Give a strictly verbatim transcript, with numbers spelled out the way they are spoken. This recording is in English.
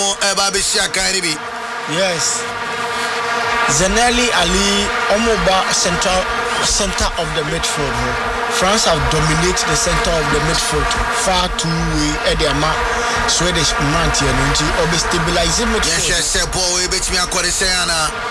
Babishia Karibi. Yes. Zenelli Ali Omoba central center of the midfield. France have dominated the center of the midfield far too way Ediama Swedish Manti and Obi stabilizing midfield. Yes, yes, boy, bet me a